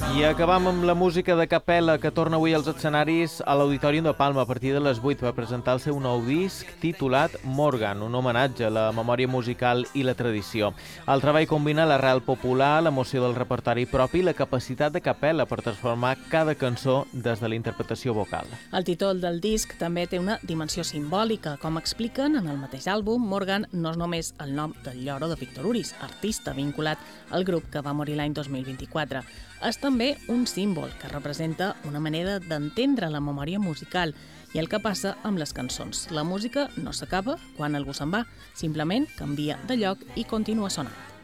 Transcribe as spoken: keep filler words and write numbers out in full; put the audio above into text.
I acabam amb la música de capella que torna avui als escenaris a l'Auditorium de Palma a partir de les vuit per presentar el seu nou disc titulat Morgan, un homenatge a la memòria musical i la tradició. El treball combina l'arrel popular, l'emoció del repertori propi i la capacitat de capella per transformar cada cançó des de la interpretació vocal. El títol del disc també té una dimensió simbòlica. Com expliquen en el mateix àlbum, Morgan no és només el nom del lloro de Víctor Uris, artista vinculat al grup que va morir l'any dos mil vint-i-quatre. És també un símbol que representa una manera d'entendre la memòria musical i el que passa amb les cançons. La música no s'acaba quan algú se'n va, simplement canvia de lloc i continua sonant.